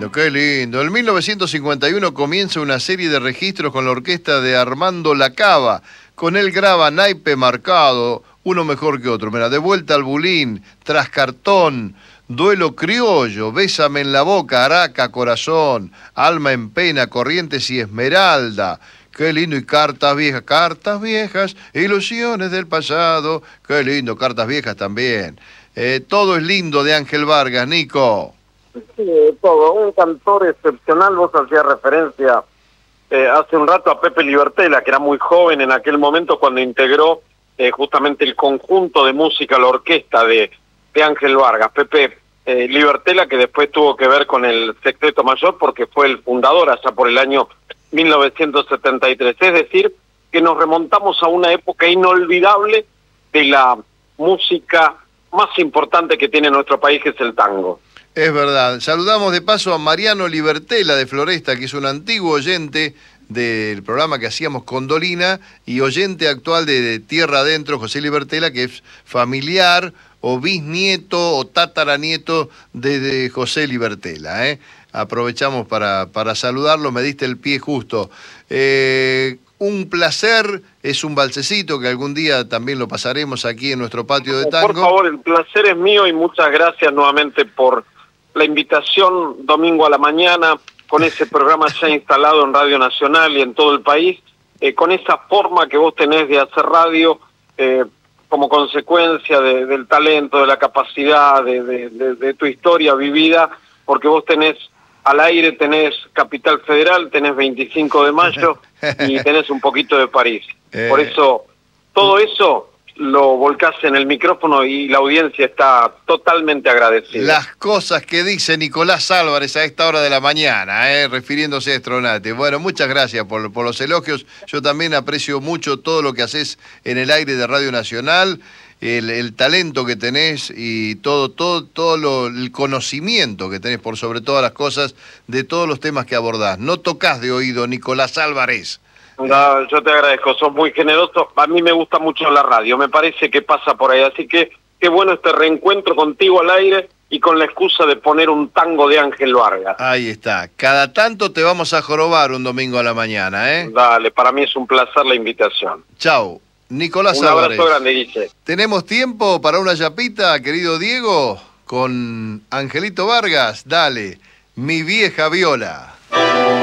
lindo, qué lindo. En 1951 comienza una serie de registros con la orquesta de Armando Lacava. Con él graba Naipe Marcado, uno mejor que otro. Mira, De vuelta al Bulín, Tras Cartón, Duelo Criollo, Bésame en la boca, Araca, Corazón, Alma en pena, Corrientes y Esmeralda. Qué lindo, y Cartas viejas, ilusiones del pasado. Qué lindo, Cartas viejas también. Todo es lindo de Ángel Vargas, Nico. Sí, todo, un cantor excepcional. Vos hacías referencia hace un rato a Pepe Libertela, que era muy joven en aquel momento cuando integró justamente el conjunto de música, la orquesta de Ángel Vargas. Pepe Libertela, que después tuvo que ver con el Sexteto Mayor porque fue el fundador allá por el año 1973. Es decir, que nos remontamos a una época inolvidable de la música más importante que tiene nuestro país, que es el tango. Es verdad. Saludamos de paso a Mariano Libertela de Floresta, que es un antiguo oyente del programa que hacíamos con Dolina y oyente actual de Tierra Adentro, José Libertela, que es familiar o bisnieto o tataranieto de José Libertela. Aprovechamos para saludarlo, me diste el pie justo. Un placer, es un balsecito que algún día también lo pasaremos aquí en nuestro patio de tango. Por favor, el placer es mío y muchas gracias nuevamente por la invitación domingo a la mañana, con ese programa ya instalado en Radio Nacional y en todo el país, con esa forma que vos tenés de hacer radio, como consecuencia del talento, de la capacidad, de tu historia vivida, porque vos tenés al aire, tenés Capital Federal, tenés 25 de mayo y tenés un poquito de París. Por eso, todo eso lo volcás en el micrófono y la audiencia está totalmente agradecida. Las cosas que dice Nicolás Álvarez a esta hora de la mañana, refiriéndose a Estronate. Bueno, muchas gracias por los elogios. Yo también aprecio mucho todo lo que haces en el aire de Radio Nacional, el talento que tenés y todo el conocimiento que tenés por sobre todas las cosas de todos los temas que abordás. No tocás de oído, Nicolás Álvarez. No, yo te agradezco, sos muy generoso. A mí me gusta mucho la radio, me parece que pasa por ahí. Así que qué bueno este reencuentro contigo al aire y con la excusa de poner un tango de Ángel Vargas. Ahí está. Cada tanto te vamos a jorobar un domingo a la mañana, Dale, para mí es un placer la invitación. Chau. Nicolás Un Álvarez. abrazo grande, Guille. ¿Tenemos tiempo para una yapita, querido Diego? Con Angelito Vargas. Dale, Mi vieja viola.